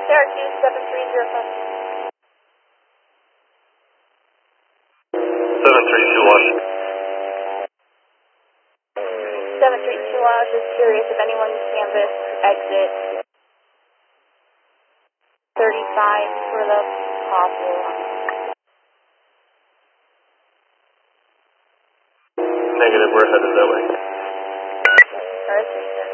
Syracuse 7305. 732 Washington. 732 I was just curious if anyone's canvas exit 35 for the possible. Negative, we're headed that way. Earth